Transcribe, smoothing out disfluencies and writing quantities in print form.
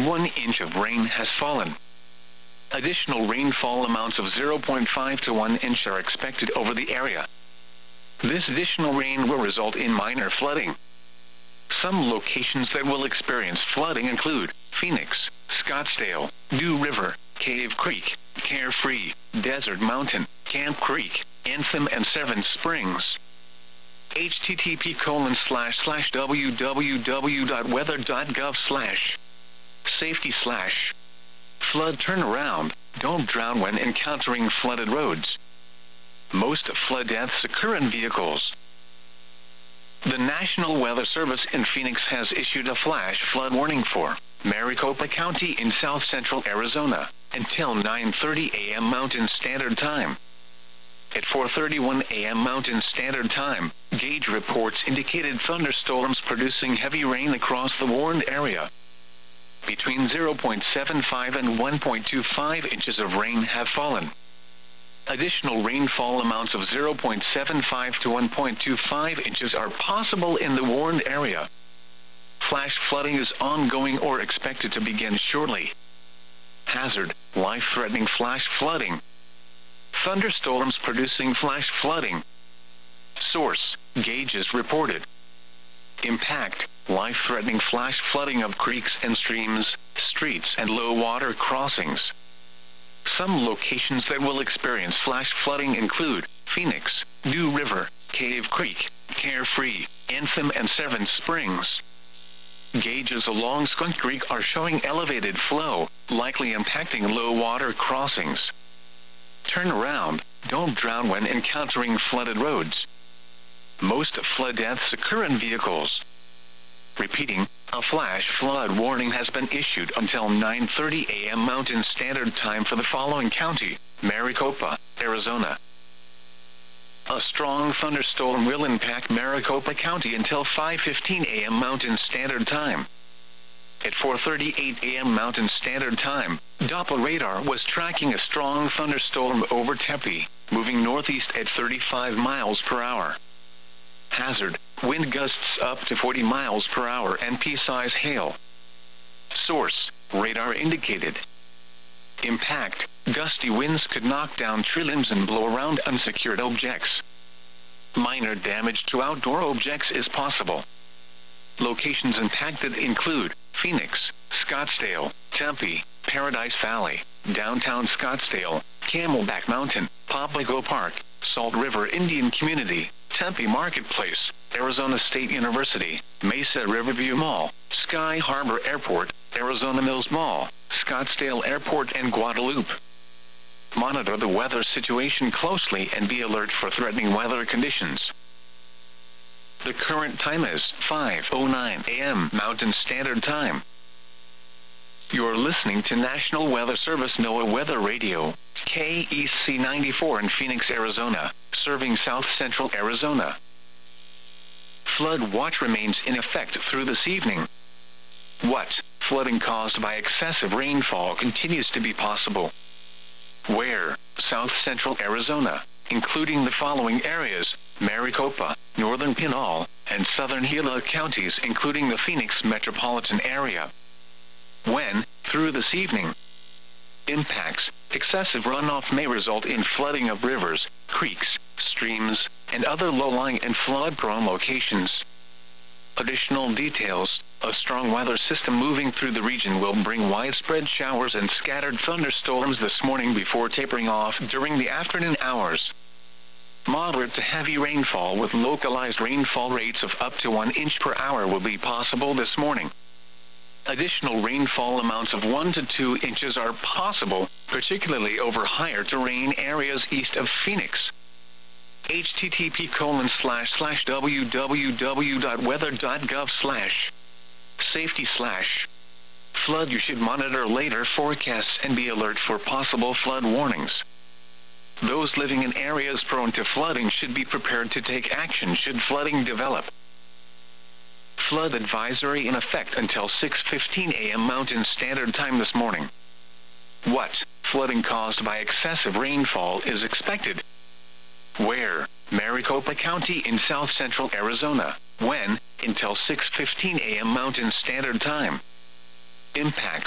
1 inch of rain has fallen. Additional rainfall amounts of 0.5 to 1 inch are expected over the area. This additional rain will result in minor flooding. Some locations that will experience flooding include Phoenix, Scottsdale, Dew River, Cave Creek, Carefree, Desert Mountain, Camp Creek, Anthem and Seven Springs. http://www.weather.gov/safety/ flood turnaround, don't drown when encountering flooded roads. Most flood deaths occur in vehicles. The National Weather Service in Phoenix has issued a flash flood warning for Maricopa County in south central Arizona until 9:30 a.m. Mountain Standard Time. At 4:31 a.m. Mountain Standard Time, gauge reports indicated thunderstorms producing heavy rain across the warned area. Between 0.75 and 1.25 inches of rain have fallen. Additional rainfall amounts of 0.75 to 1.25 inches are possible in the warned area. Flash flooding is ongoing or expected to begin shortly. Hazard: life-threatening flash flooding. Thunderstorms producing flash flooding. Source: gauges reported. Impact: life-threatening flash flooding of creeks and streams, streets and low-water crossings. Some locations that will experience flash flooding include Phoenix, Dew River, Cave Creek, Carefree, Anthem and Seven Springs. Gauges along Skunk Creek are showing elevated flow, likely impacting low-water crossings. Turn around, don't drown when encountering flooded roads. Most flood deaths occur in vehicles. Repeating, a flash flood warning has been issued until 9:30 a.m. Mountain Standard Time for the following county: Maricopa, Arizona. A strong thunderstorm will impact Maricopa County until 5:15 a.m. Mountain Standard Time. At 4:38 a.m. Mountain Standard Time, Doppler radar was tracking a strong thunderstorm over Tempe, moving northeast at 35 miles per hour. Hazard: wind gusts up to 40 miles per hour and pea-size hail. Source: radar indicated. Impact: gusty winds could knock down tree limbs and blow around unsecured objects. Minor damage to outdoor objects is possible. Locations impacted include Phoenix, Scottsdale, Tempe, Paradise Valley, downtown Scottsdale, Camelback Mountain, Papago Park, Salt River Indian Community, Tempe Marketplace, Arizona State University, Mesa Riverview Mall, Sky Harbor Airport, Arizona Mills Mall, Scottsdale Airport and Guadalupe. Monitor the weather situation closely and be alert for threatening weather conditions. The current time is 5:09 a.m. Mountain Standard Time. You're listening to National Weather Service NOAA Weather Radio, KEC 94 in Phoenix, Arizona, serving south central Arizona. Flood watch remains in effect through this evening. What? Flooding caused by excessive rainfall continues to be possible. Where? South central Arizona, including the following areas: Maricopa, northern Pinal, and southern Gila counties including the Phoenix metropolitan area. When? Through this evening. Impacts: excessive runoff may result in flooding of rivers, creeks, streams, and other low-lying and flood-prone locations. Additional details: a strong weather system moving through the region will bring widespread showers and scattered thunderstorms this morning before tapering off during the afternoon hours. Moderate to heavy rainfall with localized rainfall rates of up to 1 inch per hour will be possible this morning. Additional rainfall amounts of 1 to 2 inches are possible, particularly over higher terrain areas east of Phoenix. http://www.weather.gov/safety/ flood. You should monitor later forecasts and be alert for possible flood warnings. Those living in areas prone to flooding should be prepared to take action should flooding develop. Flood advisory in effect until 6:15 a.m. Mountain Standard Time this morning. What? Flooding caused by excessive rainfall is expected. Where? Maricopa County in south central Arizona. When? Until 6:15 a.m. Mountain Standard Time. Impacts: